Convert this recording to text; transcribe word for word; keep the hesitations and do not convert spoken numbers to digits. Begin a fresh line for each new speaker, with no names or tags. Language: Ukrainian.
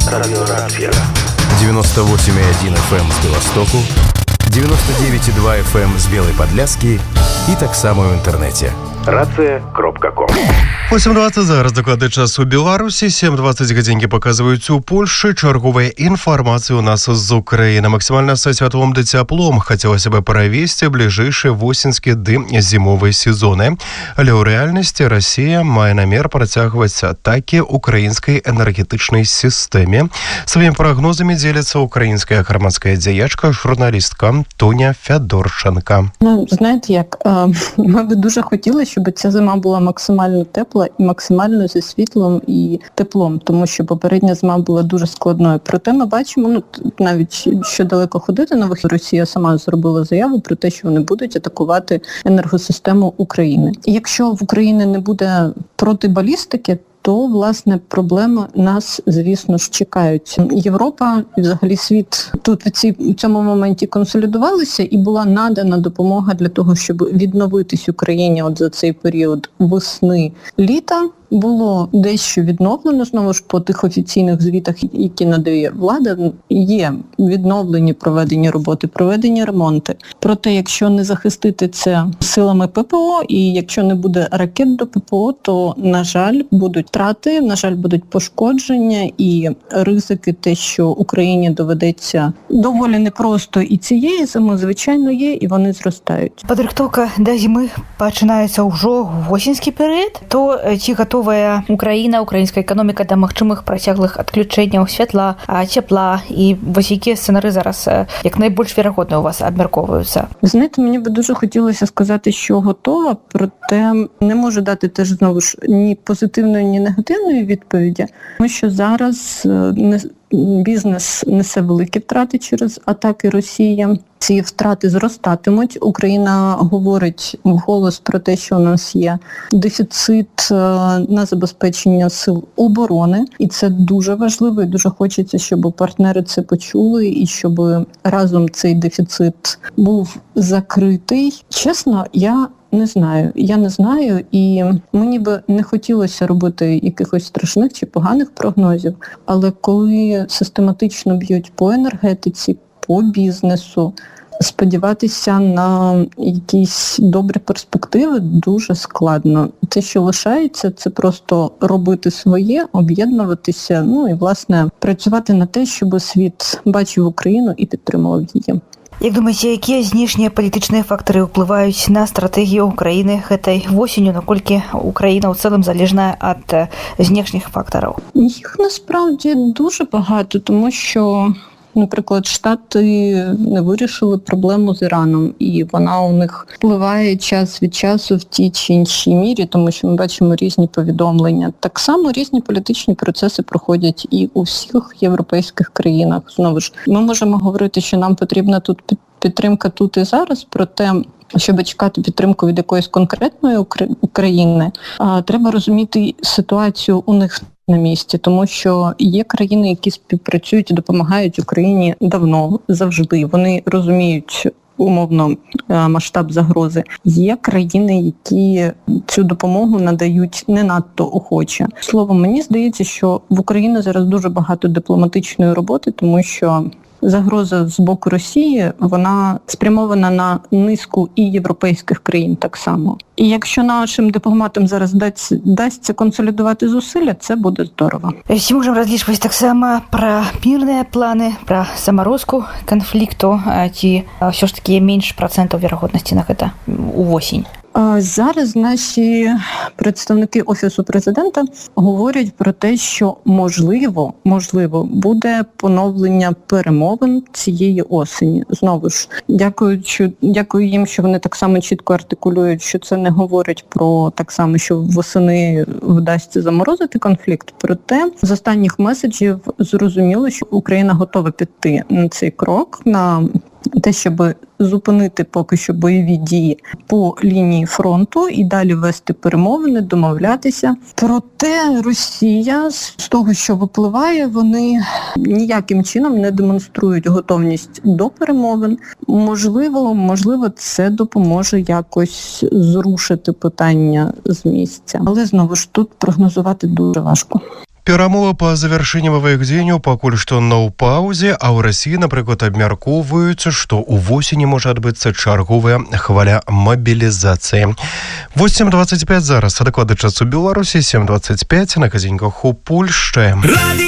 Радиорация.
девяносто восемь и один эф эм з Белостоку, девяносто девять и два эф эм з Белой Подляски і так само в інтернеті.
рацыя кропка ком.
восемь двадцать зараз докладны час у Беларусі, сем двадцать гадзінкі паказваюць у Польшы. Чарговая інфармацыя у нас з Украіны. Максімальна са святлом ды цяплом хацелася бы правесці бліжэйшы восеньскі ды зімовыя сезоны. Але ў рэальнасці Расія мае намер працягваць атакі украінскай энергетычнай сістэме. Сваімі прагнозамі дзеліцца украінская грамадская дзеячка, журналістка Тоня Фядорченка.
Ну, знаєте як, ми би дуже хотіли, щоб ця зима була максимально тепла і максимально зі світлом і теплом, тому що попередня зима була дуже складною. Проте ми бачимо, ну, навіть що далеко ходити на вихід, Росія сама зробила заяву про те, що вони будуть атакувати енергосистему України. І якщо в Україні не буде протибалістики, то, власне, проблеми нас, звісно ж, чекають. Європа і взагалі світ тут в, цій, в цьому моменті консолідувалися і була надана допомога для того, щоб відновитись Україні от за цей період весни-літа. Було дещо відновлено, знову ж по тих офіційних звітах, які надає влада, є відновлені проведені роботи, проведені ремонти. Проте, якщо не захистити це силами ППО і якщо не буде ракет до ППО, то, на жаль, будуть втрати, на жаль, будуть пошкодження і ризики те, що Україні доведеться доволі непросто і цієї зими, звичайно, є, і вони зростають.
Падрыхтоўка да зімы пачынаецца ўжо восеньскі перыяд, то ці гатовая Украіна, украінская эканоміка да магчымых працяглых адключэнняў святла, цяпла і вось якія сцэнары зараз як найбольш верагодна у вас абмярковуюцца?
Знаєте, мені би дуже хотілося сказати, що готова, проте не можу дати теж знову ж ні позитивної, ні негативної відповіді, тому що зараз не бізнес несе великі втрати через атаки Росії. Ці втрати зростатимуть. Україна говорить вголос про те, що у нас є дефіцит на забезпечення сил оборони. І це дуже важливо, і дуже хочеться, щоб партнери це почули, і щоб разом цей дефіцит був закритий. Чесно, я не знаю. Я не знаю, і мені би не хотілося робити якихось страшних чи поганих прогнозів, але коли систематично б'ють по енергетиці, по бізнесу, сподіватися на якісь добрі перспективи дуже складно. Те, що лишається, це просто робити своє, об'єднуватися, ну і, власне, працювати на те, щоб світ бачив Україну і підтримував її.
Як думаеце, якія знешнія палітычныя фактары ўплываюць на стратэгію Украіны гэтай восенню, наколькі Україна ў цэлым залежная ад знешніх фактараў?
Їх насправді дуже багато, тому що, наприклад, Штати не вирішили проблему з Іраном, і вона у них впливає час від часу в тій чи іншій мірі, тому що ми бачимо різні повідомлення. Так само різні політичні процеси проходять і у всіх європейських країнах. Знову ж, ми можемо говорити, що нам потрібна тут підтримка тут і зараз, проте, щоб чекати підтримку від якоїсь конкретної України, треба розуміти ситуацію у них на місці, тому що є країни, які співпрацюють і допомагають Україні давно, завжди. Вони розуміють умовно масштаб загрози. Є країни, які цю допомогу надають не надто охоче. Словом, мені здається, що в Україні зараз дуже багато дипломатичної роботи, тому що загроза з боку Росії, вона спрямована на низку і європейських країн так само. І якщо нашим дипломатам зараз дасться консолідувати зусилля, це буде здорово.
Ці можемо разлічваць таксама пра мірныя планы, пра замарозку канфлікту, ці ўсё ж такі менш працэнтаў верагоднасці на гэта увосень?
Зараз наші представники Офісу Президента говорять про те, що можливо, можливо, буде поновлення перемовин цієї осені. Знову ж, дякую, що, дякую їм, що вони так само чітко артикулюють, що це не говорить про так само, що восени вдасться заморозити конфлікт. Проте з останніх меседжів зрозуміло, що Україна готова піти на цей крок, на те, щоб зупинити поки що бойові дії по лінії фронту і далі вести перемовини, домовлятися. Проте Росія, з того, що випливає, вони ніяким чином не демонструють готовність до перемовин. Можливо, можливо, це допоможе якось зрушити питання з місця. Але, знову ж, тут прогнозувати дуже важко.
Перамовы па завяршэнні ваенных дзеянняў пакуль што на паўзе, а ў Расіі, напрыклад, абмяркоўваюць, што ўвосені можа адбыцца чарговая хваля мабілізацыі. восемь двадцать пять зараз, адакватны час у Беларусі, сем двадцать пять на гадзінках у Польшчы.